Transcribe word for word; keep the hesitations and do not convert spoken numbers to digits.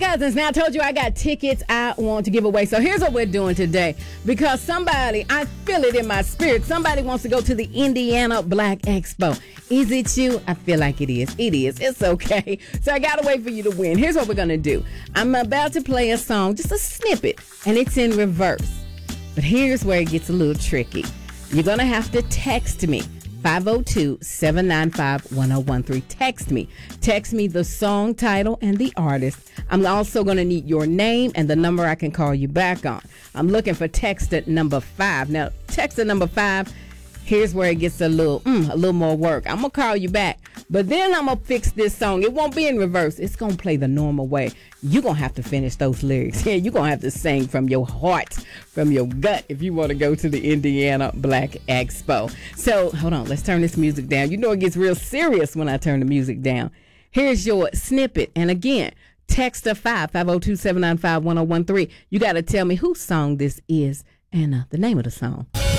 cousins, now I told you I got tickets I want to give away. So here's what we're doing today. Because somebody, I feel it in my spirit, somebody wants to go to the Indiana Black Expo. Is it you? I feel like it is. It is. It's okay. So I gotta wait for you to win. Here's what we're gonna do. I'm about to play a song, just a snippet, and it's in reverse. But here's where it gets a little tricky. You're gonna have to text me. five oh two, seven nine five, one oh one three. Text me. Text me the song title and the artist. I'm also going to need your name and the number I can call you back on. I'm looking for text at number five. Now, text at number five, here's where it gets a little, mm, a little more work. I'm going to call you back, but then I'm going to fix this song. It won't be in reverse. It's going to play the normal way. You're going to have to finish those lyrics. Yeah, you're going to have to sing from your heart, from your gut, if you want to go to the Indiana Black Expo. So, hold on. Let's turn this music down. You know it gets real serious when I turn the music down. Here's your snippet. And again, text a five, five oh two, seven nine five, one oh one three. You got to tell me whose song this is and uh, the name of the song.